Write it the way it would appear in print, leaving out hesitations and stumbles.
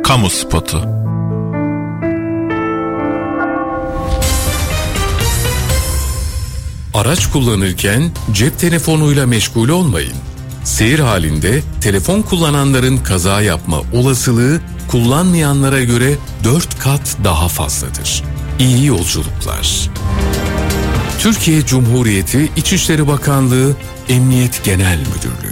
Kamu spotu. Araç kullanırken cep telefonuyla meşgul olmayın. Seyir halinde telefon kullananların kaza yapma olasılığı kullanmayanlara göre 4 kat daha fazladır. İyi yolculuklar. Türkiye Cumhuriyeti İçişleri Bakanlığı Emniyet Genel Müdürlüğü.